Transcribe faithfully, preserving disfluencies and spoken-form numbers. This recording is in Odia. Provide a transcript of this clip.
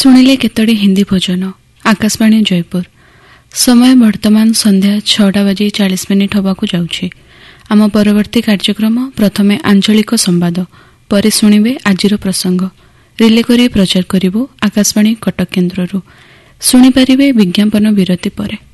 ଶୁଣିଲେ କେତୋଟି ହିନ୍ଦୀ ଭୋଜନ। ଆକାଶବାଣୀ ଜୟପୁର। ସମୟ ବର୍ତ୍ତମାନ ସନ୍ଧ୍ୟା ଛଅଟା ବାଜି ଚାଳିଶ ମିନିଟ୍ ହେବାକୁ ଯାଉଛି। ଆମ ପରବର୍ତ୍ତୀ କାର୍ଯ୍ୟକ୍ରମ ପ୍ରଥମେ ଆଞ୍ଚଳିକ ସମ୍ବାଦ, ପରେ ଶୁଣିବେ ଆଜିର ପ୍ରସଙ୍ଗ। ରିଲେ କରି ପ୍ରଚାର କରିବୁ ଆକାଶବାଣୀ କଟକ କେନ୍ଦ୍ରରୁ। ଶୁଣିପାରିବେ ବିଜ୍ଞାପନ ବିରତି ପରେ।